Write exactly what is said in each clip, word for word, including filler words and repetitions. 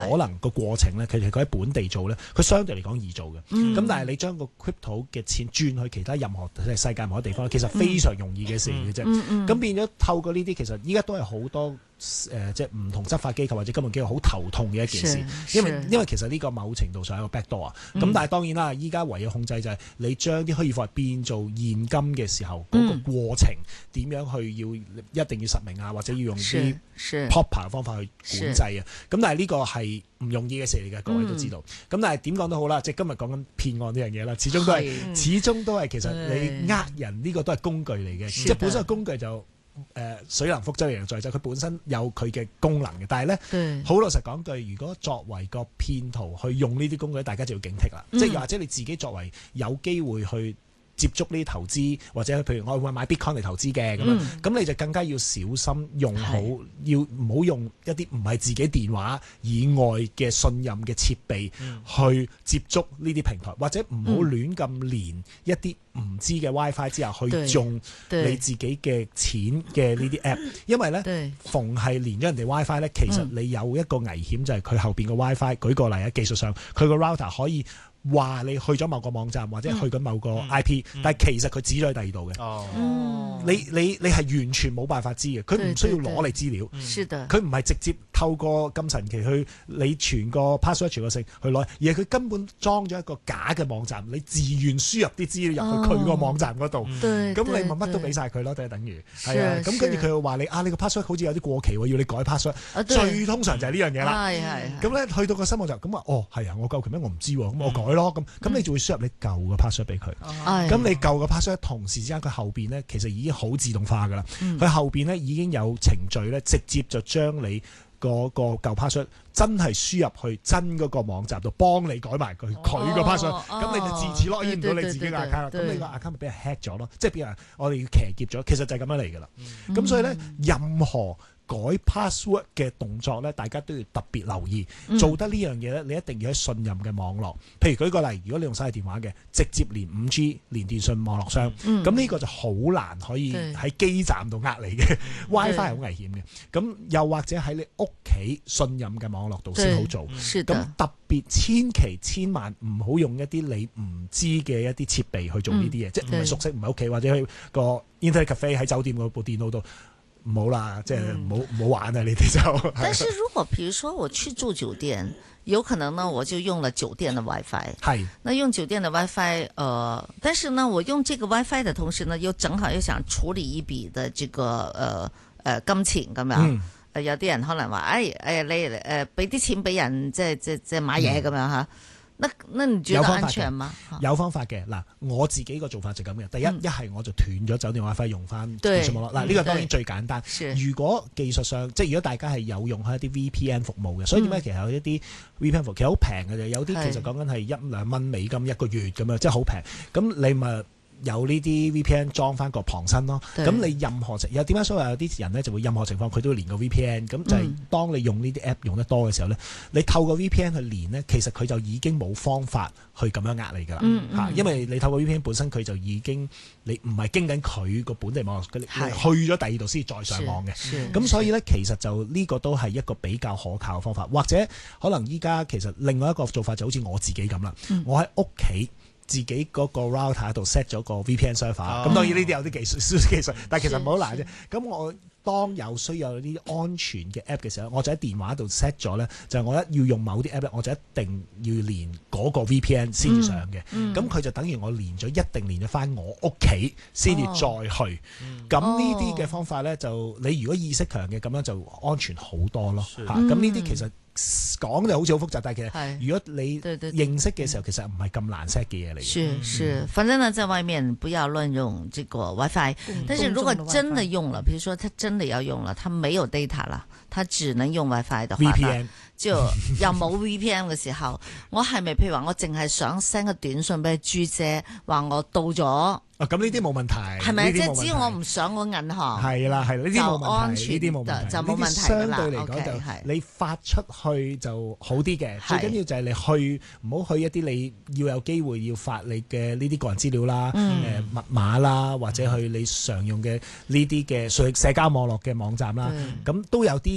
可能個過程咧，其實佢喺本地做咧，佢相對嚟講易做嘅。咁、嗯、但係你將個 crypto 嘅錢轉去其他任何即係世界任何地方，其實非常容易嘅事嘅啫。咁、嗯嗯嗯、變咗透過呢啲，其實依家都係好多。誒、呃、即係唔同執法機構或者金融機構好頭痛嘅一件事，因為因為其實呢個某程度上係一個 backdoor 啊。咁、嗯、但係當然啦，依家唯有控制就係你將啲虛擬貨幣變做現金嘅時候，嗰、嗯、個過程點樣去要一定要實名啊，或者要用啲 proper 嘅方法去管制啊。咁但係呢個係唔容易嘅事嚟嘅，各位都知道。咁、嗯、但係點講都好啦，即係今日講緊騙案呢樣嘢啦，始終都係、嗯、始終都係其實你呃人呢、呢個都係工具嚟嘅，即係本身個工具就。誒、呃、水能覆舟，亦能載舟，佢本身有佢嘅功能嘅，但係咧，好老實講句，如果作為個騙徒去用呢啲工具，大家就要警惕啦。即係又或者你自己作為有機會去接觸呢啲投資，或者譬如我會買 Bitcoin 嚟投資嘅咁樣，咁、嗯、你就更加要小心用好，要唔好用一啲唔係自己電話以外嘅信任嘅設備去接觸呢啲平台，或者唔好亂咁連一啲唔知嘅 WiFi 之下去用你自己嘅錢嘅呢啲 app， 因為咧逢係連咗人哋 WiFi 咧，其實你有一個危險就係佢後邊個 WiFi，舉個例啊，技術上佢個 router 可以話你去咗某個網站或者去緊某個 I P，、嗯、但係其實佢指咗喺第二度嘅。哦，你你你係完全冇辦法知嘅，佢唔需要攞你資料。是的，佢唔係直接透過咁神奇去你傳個 password 傳個姓去攞，而係佢根本裝咗一個假嘅網站，你自願輸入啲資料入去佢個網站嗰度。咁、哦、你咪乜都俾晒佢咯，就係等於係啊。咁跟住佢又話你啊，你個 password 好似有啲過期喎，要你改 password、啊。最通常就係呢樣嘢啦。係係。咁咧去到個新網站咁話，哦係啊，我夠期咩？我唔知喎，咁我改。咯咁，咁你就會輸入你舊嘅 password 俾佢。咁、哎、你舊嘅 password 同時之間佢後邊咧，其實已經好自動化噶啦。佢、嗯、後邊咧已經有程序咧，直接就將你嗰個舊 password 真係輸入去真嗰個網站度，幫你改埋佢佢個 password。咁、哦、你就自此 login 唔到你自己嘅 account 啦。咁你個 account 咪俾人 hack 咗咯？即係俾人我哋要騎劫咗。其實就係咁樣嚟噶啦。咁、嗯、所以咧，任何改 password 嘅動作咧，大家都要特別留意。嗯、做得呢樣嘢咧，你一定要喺信任嘅網絡。譬如舉個例，如果你用手提電話嘅，直接連五 G 連電信網絡商，咁、嗯、呢個就好難可以喺基站度呃你嘅。WiFi 係好危險嘅。咁又或者喺你屋企信任嘅網絡度先好做。咁特別千祈千萬唔好用一啲你唔知嘅一啲設備去做呢啲嘢，即係唔係熟悉，唔係屋企或者去個 Internet Cafe 喺酒店嗰部電腦度。唔好啦，即係唔好唔好玩啊！你哋就。 但是如果譬如說我去住酒店，有可能呢我就用了酒店的 WiFi。係。那用酒店的 WiFi，呃，但是呢我用這個 WiFi 的同時呢，又正好又想處理一筆的這個呃呃金錢咁樣。嗯。呃、有啲人可能話，哎哎，你誒俾啲錢俾人，即係即係即係買嘢咁樣吓。那那你覺得安全嗎？ 有方法嘅，嗱，我自己個做法就咁嘅。第一，一、嗯、係我就斷咗酒店 WiFi 用翻電信網絡。嗱，呢個當然最簡單。如果技術上，即係如果大家係有用開一啲 V P N 服務嘅，所以點解其實有一啲 V P N 服務其實好平嘅啫，有啲其實講緊係一兩蚊美金一個月咁樣，即係好平。咁你咪有呢啲 V P N 裝翻個旁身咯，咁你任何情有點解所謂有啲人咧就會任何情況佢都會連個 V P N，咁就係當你用呢啲 app 用得多嘅時候咧、嗯，你透過 V P N 去連咧，其實佢就已經冇方法去咁樣呃你噶啦，嚇、嗯嗯，因為你透過 V P N 本身佢就已經你唔係經緊佢個本地網絡，你去咗第二度先再上網嘅，咁所以咧其實就呢個都係一個比較可靠嘅方法，或者可能依家其實另外一個做法就好似我自己咁啦、嗯，我喺屋企。自己嗰個 router 喺度 set 咗個 V P N server，咁、哦、當然呢啲有啲技術少少技術，但係其實唔好難啫。咁我當有需要有啲安全嘅 app 嘅時候，我就喺電話度 set 咗咧，就係、是、我一要用某啲 app 咧，我就一定要連嗰個 V P N 先至上嘅。咁、嗯、佢、嗯、就等於我連咗一定連咗翻我屋企先至再去。咁呢啲嘅方法咧，就你如果意識強嘅，咁樣就安全好多咯。嚇，咁呢啲其實。講就好似好複雜，但係其實如果你認識嘅時候，其實唔係咁難 set 嘅嘢嚟嘅。 是是，反正呢，在外面不要亂用這個 WiFi。但是如果真的用了，比如說他真的要用了，他沒有 data 啦，他只能用 WiFi 的話 ，V P N 就又冇 V P N 嘅時候，我係咪譬如話我淨係想 send 個短信俾朱姐，話我到咗？ 啊，咁呢啲冇問題， 係咪？即係只要我唔上我銀行， 係啦係啦，呢啲冇問題，呢啲冇問題， 就冇問題相對嚟講就係你發出去就好啲嘅。最緊要就係你去唔好去一啲你要有機會要發你嘅呢啲個人資料啦、誒、嗯呃、密碼啦，或者去你常用嘅呢啲嘅社社交網絡嘅網站啦。咁、嗯、都有啲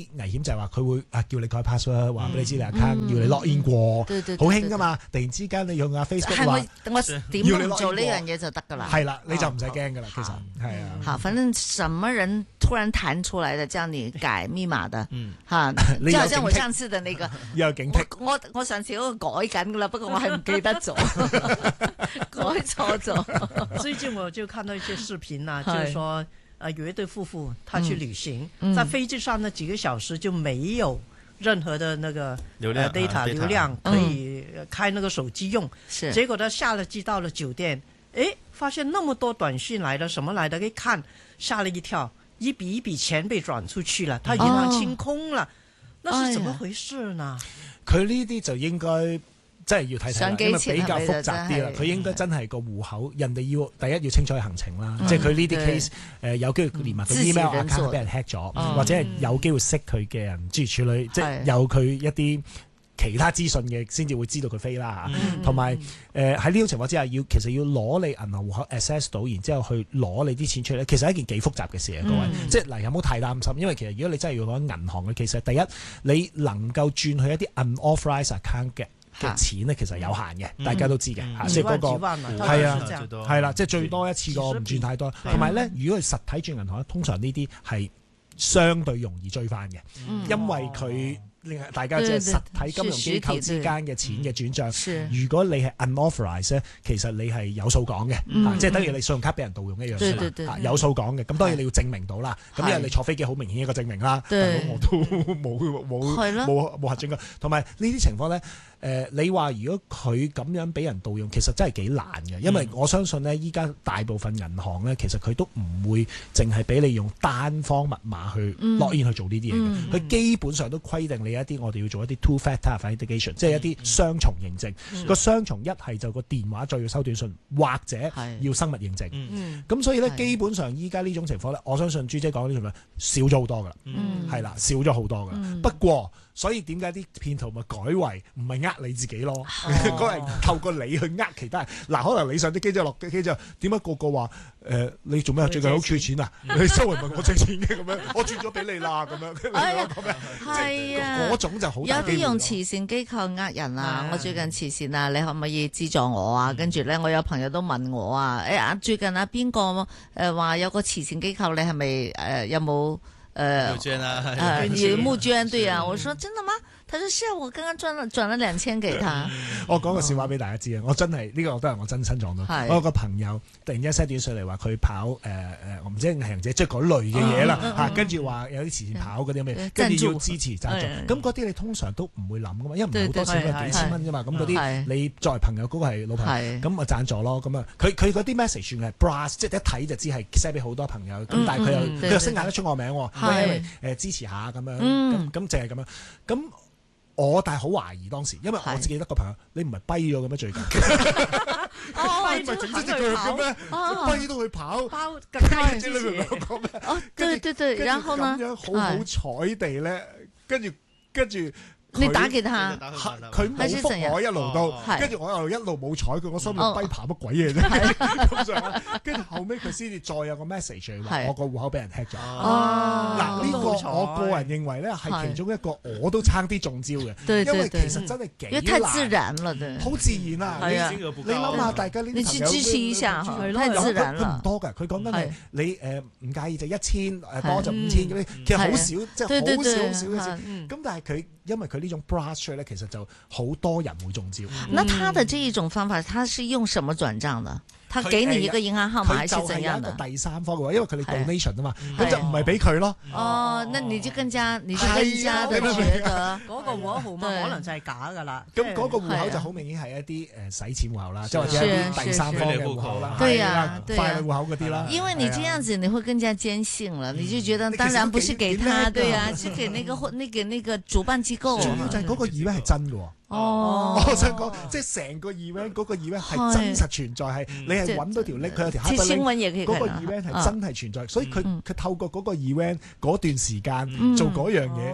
啲危險就係話佢會啊叫你改 password， 話俾你知你 account，要你 log in 過，好興噶嘛！突然之間你用下 Facebook 話， 我點都唔做呢樣嘢就得噶啦。 係啦，你就唔使驚噶啦，其實係啊。 好，反正什麼人突然彈出來的叫你改密碼的，嚇，就好像我上次的那個， 有警惕。 我我上次嗰個改緊噶啦，不過我係唔記得咗，改錯咗。 最近我就看到一些視頻啊，就是說，呃，有一對夫婦，他去旅行，嗯、在飛機上呢幾個小時就沒有任何的那個流量、呃、data、啊、流量可以開那個手機用。是、嗯，結果他下了機到了酒店，誒，發現那麼多短訊來的，什麼來的？一看嚇了一跳，一筆一筆錢被轉出去了，他銀行清空了，哦、那是怎麼回事呢？ 佢呢啲就應該。真係要睇睇啦，因為比較複雜啲啦。佢應該真係個戶口，人哋要第一要清楚行程啦。嗯、即係佢呢啲 case，誒、呃、有機會連埋佢 email account 俾人 hack 咗，嗯、或者係有機會識佢嘅人諸如此類，即係有佢一啲其他資訊嘅，先至會知道佢飛啦嚇。同埋誒喺呢種情況之下，要其實要攞你銀行戶口 access 到，然之後去攞你啲錢出嚟，其實係一件幾複雜嘅事啊，各位。嗯、即係嗱，有冇太擔心？因為其實如果你真係要講銀行嘅，其實第一你能夠轉去一啲 unauthorized account 嘅嘅錢咧，其實有限嘅，嗯、大家都知嘅嚇，即係嗰個係啊，係啦，即係最多一次過唔轉太多。同埋咧，如果係實體轉銀行咧，通常呢啲係相對容易追翻嘅，嗯、因為佢。大家即係實體金融機構之間嘅錢嘅轉帳，如果你係 unauthorized 咧，其實你係有數講嘅，即係等於你信用卡俾人盜用一樣啫嘛，有數講嘅。咁當然你要證明到啦。咁因為你坐飛機好明顯一個證明啦，大佬我都冇冇冇冇核證㗎。同埋呢啲情況咧，誒你話如果佢咁樣俾人盜用，其實真係幾難嘅，因為我相信咧，依家大部分銀行咧，其實佢都唔會淨係俾你用單方密碼去 log in 去做呢啲嘢嘅，佢基本上都規定你。一啲我哋要做一啲 two-factor authentication，即係一啲雙重認證。個雙重一係就個電話再要收短信，或者要生物認證。咁所以咧，基本上依家呢種情況咧，我相信朱姐講呢種咧少咗好多噶啦，係啦，少咗好多噶。不過，所以點解啲騙徒咪改為唔係呃你自己咯？嗰係透過你去呃其他人。嗱，可能你上啲機之後落機之後，點解個個話誒你做咩最近好缺錢啊？你周圍問我借錢嘅咁樣，我轉咗俾你啦咁樣。 係啊。嗰種就好，有啲用慈善機構呃人啊！我最近慈善啊，你可唔可以資助我啊？跟住咧，我有朋友都問我啊，誒啊，最近啊邊個誒話有個慈善機構，你係咪誒有冇誒？募捐啊，誒募捐對啊！我說真的嗎？他說是啊，我剛剛轉了轉了兩千給他。 我講個笑話俾大家知啊！我真係呢個都係我真身撞到。我有個朋友突然間 send 短信嚟話佢跑誒誒，我唔知係行者即係嗰類嘅嘢啦嚇，跟住話有啲慈善跑嗰啲咩，跟住要支持贊助。咁嗰啲你通常都唔會諗噶嘛，因為唔係好多錢，幾千蚊啫嘛。咁嗰啲你作為朋友嗰個係老朋友，咁咪贊助咯。咁啊，佢佢嗰啲 message 算係 blast，即係一睇就知係 send 俾好多朋友。咁但係佢又佢又識嗌得出我名喎，因為誒支持下咁樣，咁咁淨係咁樣咁。我但係好懷疑當時，因為我自己得個朋友，你唔係跛咗嘅咩最近？跛咪整隻隻腳嘅咩？跛都去跑，包更加之類嘅講咩？ 哦，對對對，然後呢？ 咁樣好好彩地咧，跟住跟住。 你打給他， 佢冇覆我一路都，跟住我又一路冇睬佢，我心諗跛爬乜鬼嘢啫？跟住後尾佢先至再有個 message 話我個戶口俾人 hack 咗。嗱呢個我個人認為咧係其中一個我都差啲中招嘅，因為其實真係幾難， 太自然啦， 好自然啊！你諗下大家呢啲朋友， 你去支持一下，太自然啦。 佢唔多㗎，佢講緊係你誒唔介意就一千，誒多就五千嗰啲，其實好少，即係好少好少嘅事。咁但係佢因為佢呢種 brush 咧，其實就好多人會中招。 那他的這一種方法，他是用什麼轉賬的？他給你一個銀行號碼還是怎樣的？ 第三方嘅話，因為佢哋 donation 啊嘛，咁就唔係俾佢咯。 哦，那你就更加，你就更加的覺得嗰個戶口號碼可能就係假噶啦。 咁嗰個戶口就好明顯係一啲誒洗錢戶口啦，即係或者啲第三方嘅戶口啦， 對呀， 快樂戶口嗰啲啦。 因為你這樣子，你會更加堅信了，你就覺得當然不是給他，對呀，是給那個那個那個主辦機構。 主要就係嗰個 event 係真嘅喎。哦，我想講，即係成個 event 嗰個 event 係真實存在，係你係揾到條 link，佢有條 hyperlink，嗰個 event 係真係存在，所以佢佢透過嗰個 event 嗰段時間做嗰樣嘢。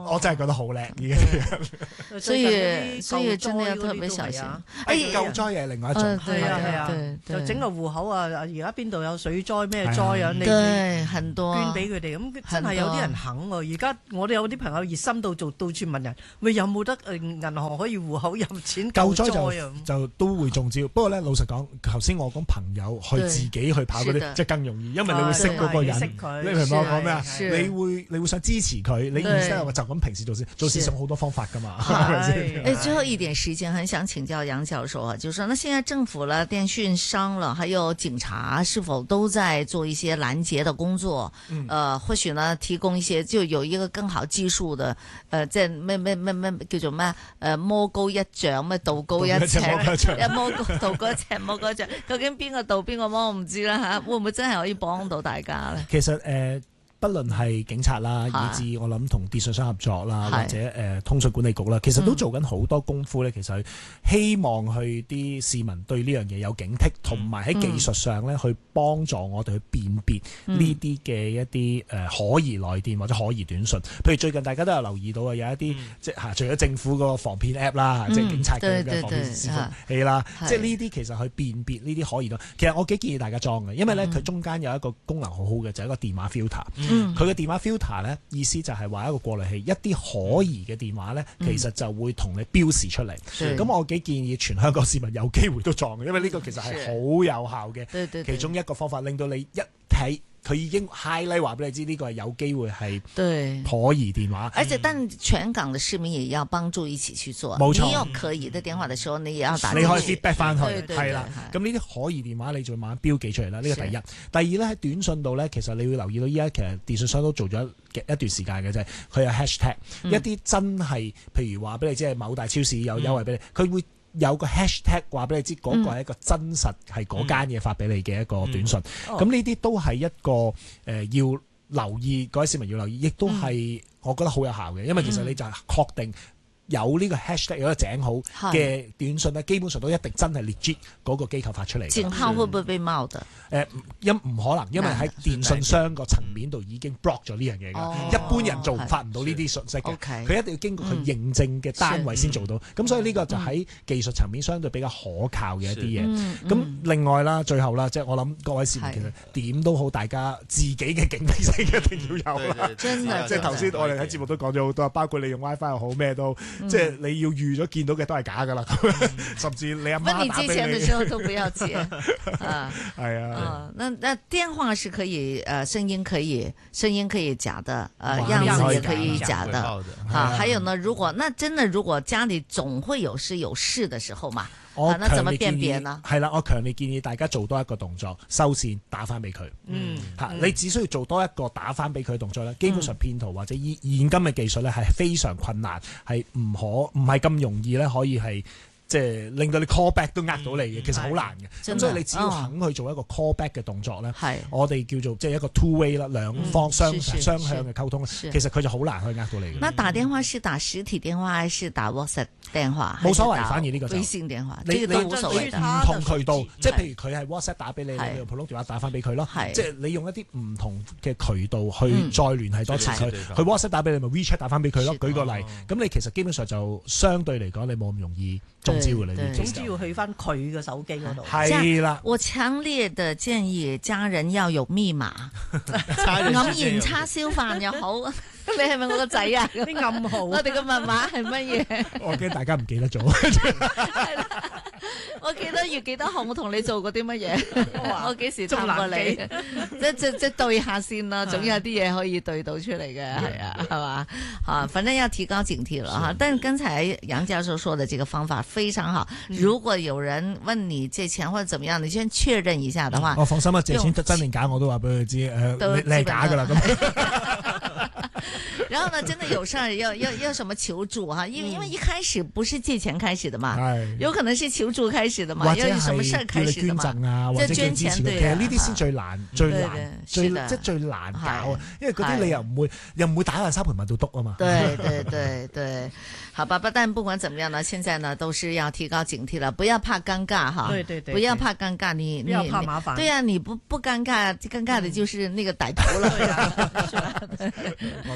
我真係覺得好叻已經。 所以所以真係要特別小心。 誒救災又係另外一種， 係啊係啊，就整個戶口啊，而家邊度有水災咩災啊，你很多捐俾佢哋，咁真係有啲人肯喎。而家我哋有啲朋友熱心到做到處問人，喂有冇得誒銀行可以戶口入錢救災啊？ 就就都會中招。不過咧老實講，頭先我講朋友去自己去跑嗰啲，即係更容易，因為你會識嗰個人，你明唔明我講咩啊？你會你會想支持佢，你唔使話就咁平時做事做事上好多方法噶嘛，係咪先？ 誒，最後一點時間，很想請教楊教授啊，就是說，那現在政府啦、電訊商啦，還有警察，是否都在做一些攔截的工作？嗯，呃，或許呢，提供一些就有一個更好技術的，誒，即係咩咩咩咩叫做咩？誒，魔高一丈，咩道高一尺，一魔高道高一尺，魔高一丈，究竟邊個道邊個魔我唔知啦嚇，會唔會真係可以幫到大家咧？ 其實誒。呃不論係警察啦，以至我諗同電訊商合作啦，或者誒、呃、通訊管理局啦，其實都做緊好多功夫咧。其實希望去啲市民對呢樣嘢有警惕，同埋喺技術上咧去幫助我哋去辨別呢啲嘅一啲誒、呃、可疑來電或者可疑短訊。譬如最近大家都有留意到啊，有一啲、嗯、即係除咗政府個防騙 app 啦、嗯，即係警察嘅防騙視伺器啦，即係呢啲其實去辨別呢啲可疑到。其實我幾建議大家裝嘅，因為咧佢、嗯、中間有一個功能好好嘅，就係、是、一個電話 filter。佢嘅、嗯、電話 filter 咧，意思就係話一個過濾器，一啲可疑嘅電話咧，其實就會同你標示出嚟。咁、嗯、我幾建議全香港市民有機會都撞嘅，因為呢個其實係好有效嘅其中一個方法，令到你一睇。佢已經 highlight 話俾你知呢個係有機會係可疑電話， 而且但全港嘅市民也要幫助一起去做。 冇錯， 你有可疑嘅電話嘅時候，你也要打。 你可以 feedback 翻去，係啦。咁呢啲可疑電話你就慢慢標記出嚟啦。呢個第一。第二咧喺短信度咧，其實你會留意到依家其實電信商都做咗一段時間嘅啫。佢有 hashtag，、嗯、一啲真係譬如話俾你知係某大超市有優惠俾你，佢、嗯、會。有個 hashtag 話俾你知嗰個係一個真實係嗰間嘢發俾你嘅一個短信，咁呢啲都係一個誒、呃、要留意，各位市民要留意，亦都係我覺得好有效嘅，因為其實你就係確定。有呢個 hashtag 有個井號嘅短信咧，基本上都一定真係 legit 嗰個機構發出嚟嘅。 井號會唔會被冒的？ 誒，因唔可能，因為喺電信商個層面度已經 block 咗呢樣嘢㗎。一般人做發唔到呢啲信息嘅，佢一定要經過佢認證嘅單位先做到。咁所以呢個就喺技術層面相對比較可靠嘅一啲嘢。咁另外啦，最後啦，即係我諗各位市民其實點都好，大家自己嘅警惕性一定要有啦。 真係， 即係頭先我哋喺節目都講咗好多，包括你用 WiFi 又好咩都。嗯、即係你要預咗見到嘅都係假噶啦，嗯、甚至你阿媽打俾你。問你借錢嘅時候都不要接啊！係啊， 哦，那那電話是可以，誒，聲音可以，聲音可以假的，誒，樣子也可以假的，好，還有呢，如果那真的如果家裏總會有事有事的時候嘛。 我那怎麼辨別呢？ 係啦，我強烈建議大家做多一個動作，收線打翻俾佢。嗯，嚇，你只需要做多一個打翻俾佢嘅動作咧，基本上騙徒或者以現今嘅技術咧係非常困難，係唔可唔係咁容易咧可以係。即係令到你 call back 都呃到你嘅，嗯、其實好難嘅。咁所以你只要肯去做一個 call back 嘅動作咧，哦、我哋叫做即係一個 two way 啦，兩方雙、嗯、雙向嘅溝通，其實佢就好難去呃到你嘅。 那打電話是打實體電話還是打 WhatsApp 電話？ 冇所謂，反而呢個就微信電話， 你你冇所謂。 唔同渠道，即係譬如佢係 WhatsApp 打俾你，你用普通電話打翻俾佢咯。即係你用一啲唔同嘅渠道去再聯繫多次佢。佢 WhatsApp 打俾你，咪 WeChat 打翻俾佢咯。舉個例，咁你其實基本上就相對嚟講，你冇咁容易中招嘅呢啲。 只要去翻佢嘅手機嗰度， 係啦。 我強烈的建議家人要有密碼，黯然叉燒飯又好。你係咪我個仔啊？ 啲暗號， 我哋嘅密碼係乜嘢？ 我驚大家唔記得咗。 係啦，我記得月幾多號，我同你做過啲乜嘢？我幾時探過你？即即即對下先啦，總有啲嘢可以對到出嚟嘅，係啊，係嘛？啊，反正要提高警惕了哈。但係剛才楊教授說的這個方法非常好。如果有人問你借錢或者怎麼樣，你先確認一下的話， 我放心啊，借錢真定假我都話俾佢知，誒，你係假噶啦咁。 然後呢，真的有事兒要要要什麼求助哈？因為因為一開始不是借錢開始的嘛，有可能是求助開始的嘛，要有什麼事兒開始的嘛， 捐贈啊，或者捐錢，其實呢啲先最難、最難、最即係最難搞啊！因為嗰啲你又唔會又唔會打爛沙盤問到篤啊嘛。 對對對對，好吧，不但不管怎麼樣呢，現在呢都是要提高警惕了，不要怕尷尬哈， 對對對， 不要怕尷尬，你不要怕麻煩， 對啊，你不不尷尬，尷尬的就是那個歹徒了，是吧？ 我都啱。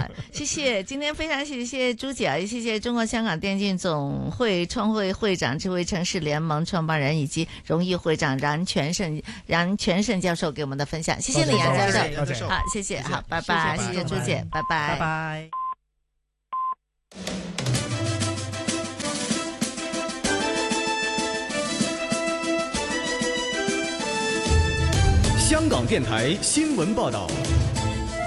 好，謝謝，今天非常謝謝朱姐，也謝謝中國香港電競總會創會會長、智慧城市聯盟創辦人以及榮譽會長楊全勝楊全勝教授給我們的分享，謝謝你楊教授， 多謝， 好，謝謝，好，拜拜，謝謝朱姐，拜拜， 拜拜。 香港電台新聞報道。